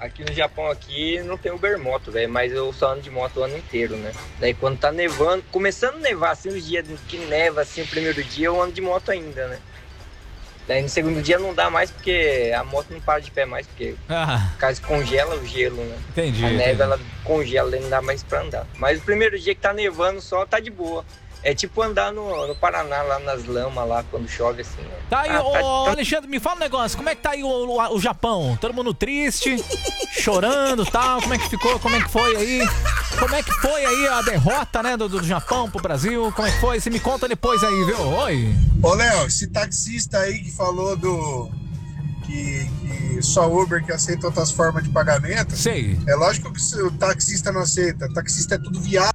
Aqui no Japão aqui não tem Ubermoto, velho, mas eu só ando de moto o ano inteiro, né? Daí quando tá nevando, começando a nevar, assim, os dias que neva, assim, o primeiro dia eu ando de moto ainda, né? Daí no segundo dia não dá mais porque a moto não para de pé mais, porque caso congela o gelo, né? Entendi. A neve, ela congela, daí não dá mais pra andar. Mas o primeiro dia que tá nevando só, tá de boa. É tipo andar no Paraná, lá nas lamas, lá, quando chove, assim. Né? Tá aí, Alexandre, me fala um negócio. Como é que tá aí o Japão? Todo mundo triste, chorando e tal. Como é que ficou? Como é que foi aí? Como é que foi aí a derrota, né, do Japão pro Brasil? Como é que foi? Você me conta depois aí, viu? Oi. Ô, Léo, esse taxista aí que falou que só Uber que aceita outras formas de pagamento. Sei. É lógico que o taxista não aceita. O taxista é tudo viado.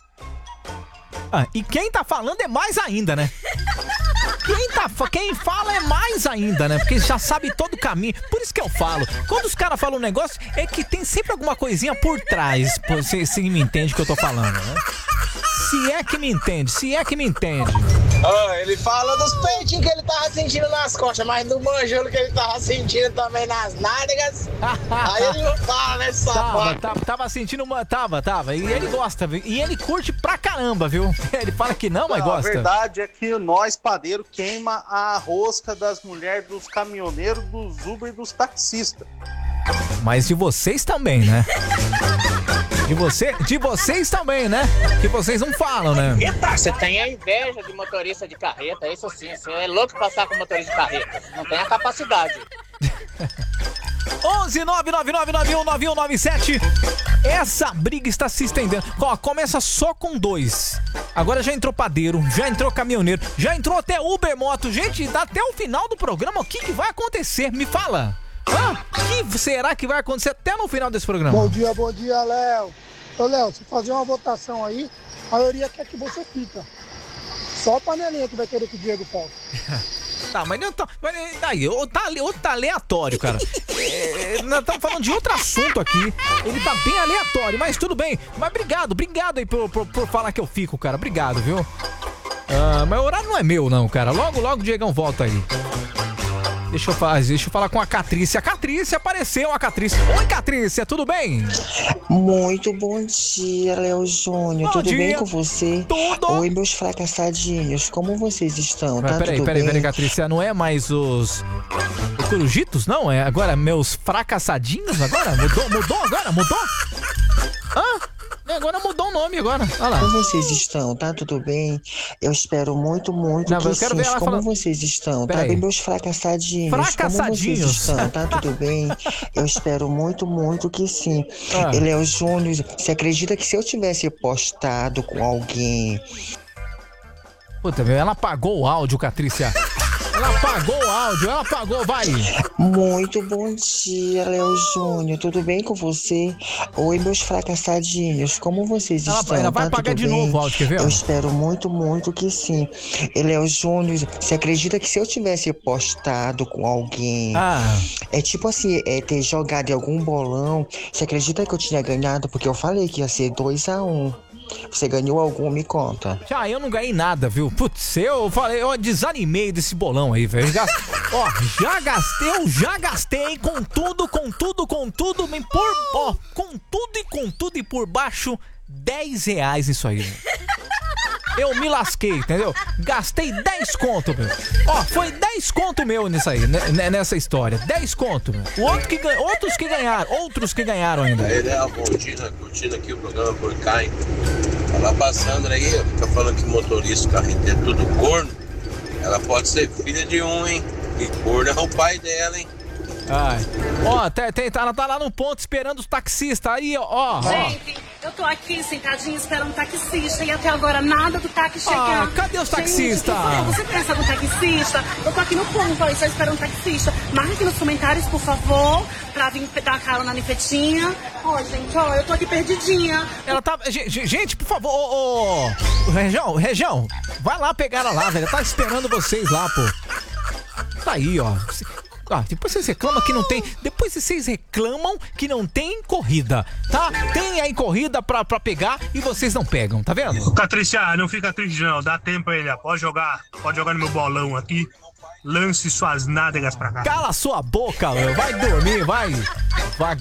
E quem tá falando é mais ainda, né? Quem fala é mais ainda, né? Porque já sabe todo o caminho. Por isso que eu falo. Quando os caras falam um negócio, é que tem sempre alguma coisinha por trás. Se me entende o que eu tô falando, né? Se é que me entende. Ele fala dos peitinhos que ele tava sentindo nas costas, mas do manjolo que ele tava sentindo também nas nádegas. Aí ele não fala, né, safado? Tava sentindo uma... Tava. E ele gosta, viu? E ele curte pra caramba, viu? Ele fala que não, mas gosta. A verdade é que nós, padeiro, queima a rosca das mulheres, dos caminhoneiros, dos Uber e dos taxistas. Mas de vocês também, né? De vocês também, né? Que vocês não falam, né? Você tem a inveja de motorista de carreta, isso sim. Você é louco passar com motorista de carreta. Não tem a capacidade. 11-999919197. Essa briga está se estendendo. Ó, começa só com 2. Agora já entrou padeiro, já entrou caminhoneiro, já entrou até Ubermoto. Gente, até o final do programa, o que vai acontecer? Me fala. O que será que vai acontecer até no final desse programa? Bom dia, Léo. Ô, Léo, se fazer uma votação aí, a maioria quer que você fica. Só a panelinha que vai querer que o Diego possa. Tá, mas não tá. Daí, tá aleatório, cara. Nós estamos falando de outro assunto aqui. Ele tá bem aleatório, mas tudo bem. Mas obrigado aí por falar que eu fico, cara. Obrigado, viu? Mas o horário não é meu, não, cara. Logo o Diegão volta aí. Deixa eu falar com a Catrícia. A Catrícia apareceu, Oi, Catrícia, tudo bem? Muito bom dia, Léo Júnior. Tudo bem com você? Tudo. Oi, meus fracassadinhos. Como vocês estão? Tá tudo bem? Peraí, Catrícia. Não é mais os corujitos, não? É agora meus fracassadinhos agora? Mudou agora? Agora mudou o nome agora. Olha lá. Como vocês estão? Tá tudo bem? Eu espero muito que sim. Como vocês estão? Tá bem, meus fracassadinhos? Como vocês estão? Tá tudo bem? Eu espero muito que sim. Léo Júnior, você acredita que se eu tivesse postado com alguém... Puta, ela apagou o áudio, Catrícia. Ela apagou, vai. Muito bom dia, Léo Júnior. Tudo bem com você? Oi, meus fracassadinhos. Como vocês estão? Ela vai apagar de novo o áudio, quer ver? Eu espero muito que sim. Léo Júnior, você acredita que se eu tivesse postado com alguém... É tipo assim, ter jogado em algum bolão... Você acredita que eu tinha ganhado? Porque eu falei que ia ser 2-1. Você ganhou algum? Me conta. Eu não ganhei nada, viu? Putz, eu desanimei desse bolão aí, velho. Já gastei com tudo, com tudo e por baixo, R$10 nisso aí, velho. Eu me lasquei, entendeu? Gastei 10 conto, meu. Foi 10 conto meu nisso aí, nessa história. 10 conto, meu. Outros que ganharam ainda. Aí, né, curtindo aqui o programa por cá, hein? Fala pra Sandra aí, fica falando que motorista, carreteiro, é tudo corno. Ela pode ser filha de um, hein? E corno é o pai dela, hein? Ela tá lá no ponto esperando os taxistas. Aí, Gente, eu tô aqui sentadinha esperando um taxista e até agora nada do táxi chegar. Cadê os taxistas? Você pensa algum taxista? Eu tô aqui no ponto, só esperando um taxista. Marque aqui nos comentários, por favor, pra vir dar carona na Nifetinha. Gente, eu tô aqui perdidinha. Ela tá... Gente, por favor, Região, vai lá pegar ela lá, velho. Tá esperando vocês lá, pô. Tá aí, depois vocês reclamam que não tem. Depois vocês reclamam que não tem corrida, tá? Tem aí corrida pra pegar e vocês não pegam, tá vendo? Catrícia, não fica triste não, dá tempo aí, pode jogar no meu bolão aqui. Lance suas nádegas pra cá. Cala sua boca, meu. Vai dormir, vai.